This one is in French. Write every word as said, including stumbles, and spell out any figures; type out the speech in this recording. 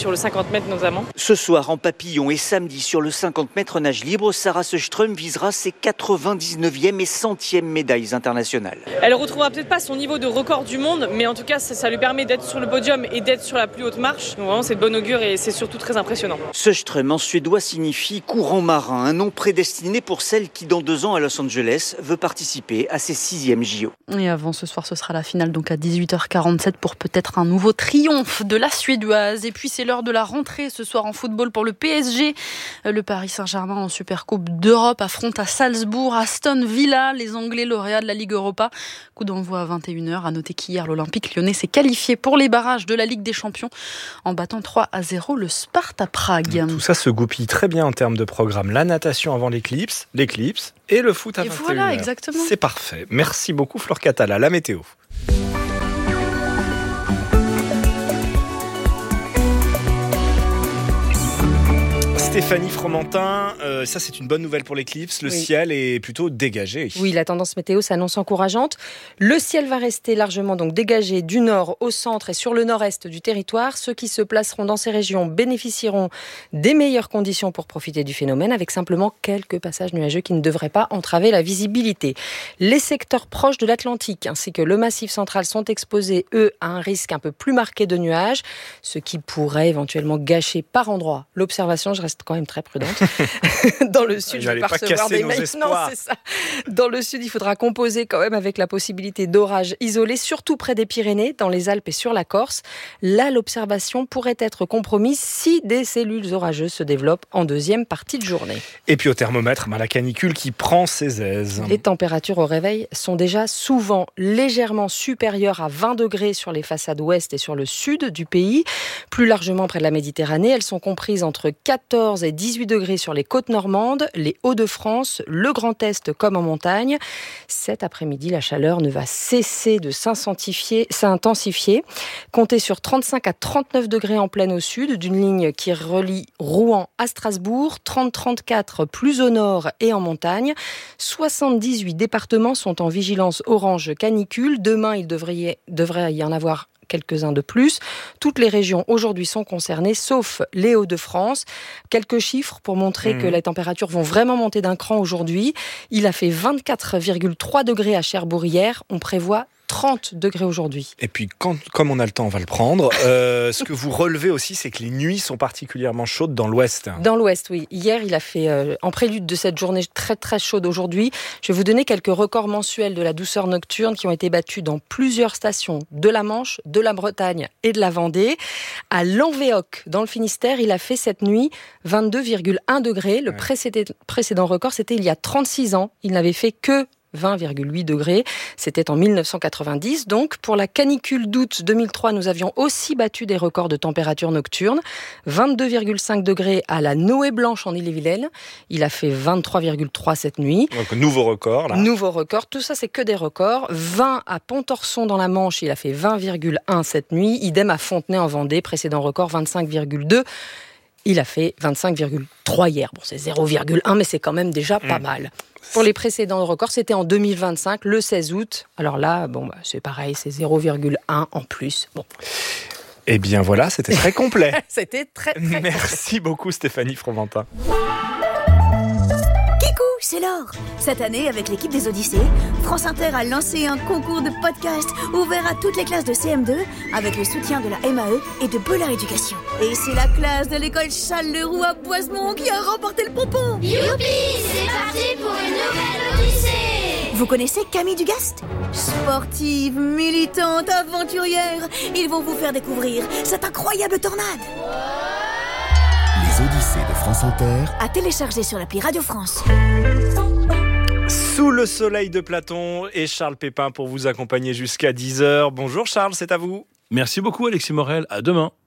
sur le cinquante mètres notamment. Ce soir en papillon et samedi sur le cinquante mètres nage libre, Sarah Sjöström visera ses quatre-vingt-dix-neuvième et centième médailles internationales. Elle retrouvera peut-être pas son niveau de record du monde, mais en tout cas ça, ça lui permet d'être sur le podium et d'être sur la plus haute marche. Donc vraiment c'est de bon augure et c'est surtout très impressionnant. Sjöström en suédois signifie courant marin, un nom prédestiné pour celle qui dans deux ans à Los Angeles veut participer à ses sixièmes J O. Et avant ce soir, ce sera la finale donc à dix-huit heures quarante-sept pour peut-être un nouveau triomphe de la Suédoise. Et puis c'est l'heure de la rentrée ce soir en football pour le P S G. Le Paris Saint-Germain en Supercoupe d'Europe affronte à Salzbourg Aston Villa, les Anglais lauréats de la Ligue Europa. Coup d'envoi à vingt et une heures. À noter qu'hier, l'Olympique lyonnais s'est qualifié pour les barrages de la Ligue des Champions en battant trois à zéro le Sparta Prague. Tout ça se goupille très bien en termes de programme. La natation avant l'éclipse, l'éclipse et le foot à et vingt et une heures. voilà, exactement. C'est parfait. Merci beaucoup Flore Catala. La météo. Stéphanie Fromentin, euh, ça c'est une bonne nouvelle pour l'éclipse. Le oui. ciel est plutôt dégagé. Oui, la tendance météo s'annonce encourageante. Le ciel va rester largement donc dégagé du nord au centre et sur le nord-est du territoire. Ceux qui se placeront dans ces régions bénéficieront des meilleures conditions pour profiter du phénomène, avec simplement quelques passages nuageux qui ne devraient pas entraver la visibilité. Les secteurs proches de l'Atlantique ainsi que le Massif central sont exposés, eux, à un risque un peu plus marqué de nuages, ce qui pourrait éventuellement gâcher par endroits l'observation. Je reste quand même très prudente. Dans le sud, je vais pas recevoir des mails. Non, c'est ça. Dans le sud, il faudra composer quand même avec la possibilité d'orages isolés, surtout près des Pyrénées, dans les Alpes et sur la Corse. Là, l'observation pourrait être compromise si des cellules orageuses se développent en deuxième partie de journée. Et puis au thermomètre, ben, la canicule qui prend ses aises. Les températures au réveil sont déjà souvent légèrement supérieures à vingt degrés sur les façades ouest et sur le sud du pays. Plus largement près de la Méditerranée, elles sont comprises entre quatorze et dix-huit degrés sur les côtes normandes, les Hauts-de-France, le Grand Est comme en montagne. Cet après-midi, la chaleur ne va cesser de s'intensifier. Comptez sur trente-cinq à trente-neuf degrés en plaine au sud, d'une ligne qui relie Rouen à Strasbourg, trente à trente-quatre plus au nord et en montagne. soixante-dix-huit départements sont en vigilance orange canicule. Demain, il devrait, devrait y en avoir quelques-uns de plus. Toutes les régions aujourd'hui sont concernées, sauf les Hauts-de-France. Quelques chiffres pour montrer mmh. que les températures vont vraiment monter d'un cran aujourd'hui. Il a fait vingt-quatre virgule trois degrés à Cherbourg hier. On prévoit trente degrés aujourd'hui. Et puis, quand, comme on a le temps, on va le prendre. Euh, ce que vous relevez aussi, c'est que les nuits sont particulièrement chaudes dans l'ouest. Dans l'ouest, oui. Hier, il a fait, euh, en prélude de cette journée très très chaude aujourd'hui, je vais vous donner quelques records mensuels de la douceur nocturne qui ont été battus dans plusieurs stations de la Manche, de la Bretagne et de la Vendée. À Lanvéoc, dans le Finistère, il a fait cette nuit vingt-deux virgule un degrés. Le ouais. précédent, précédent record, c'était il y a trente-six ans. Il n'avait fait que vingt virgule huit degrés. C'était en mille neuf cent quatre-vingt-dix. Donc, pour la canicule d'août deux mille trois, nous avions aussi battu des records de température nocturne. vingt-deux virgule cinq degrés à la Noé Blanche en Ille-et-Vilaine. Il a fait vingt-trois virgule trois cette nuit. Donc, nouveau record, là. Nouveau record. Tout ça, c'est que des records. vingt à Pontorson dans la Manche. Il a fait vingt virgule un cette nuit. Idem à Fontenay en Vendée. Précédent record, vingt-cinq virgule deux. Il a fait vingt-cinq virgule trois hier. Bon, c'est zéro virgule un, mais c'est quand même déjà pas mmh. mal. Pour les précédents records, c'était en deux mille vingt-cinq, le seize août. Alors là, bon, bah, c'est pareil, c'est zéro virgule un en plus. Bon. Eh bien voilà, c'était très complet. C'était très, très Merci complet. Beaucoup Stéphanie Fromentin. C'est l'or. Cette année, avec l'équipe des Odyssées, France Inter a lancé un concours de podcast ouvert à toutes les classes de C M deux avec le soutien de la M A E et de Bollard Éducation. Et c'est la classe de l'école Charles-Leroux à Boisemont qui a remporté le pompon. Youpi, c'est parti pour une nouvelle Odyssée. Vous connaissez Camille Dugast ? Sportive, militante, aventurière, ils vont vous faire découvrir cette incroyable tornade. Les Odyssées de France Inter, à télécharger sur l'appli Radio France. Sous le soleil de Platon et Charles Pépin pour vous accompagner jusqu'à dix heures. Bonjour Charles, c'est à vous. Merci beaucoup Alexis Morel, à demain.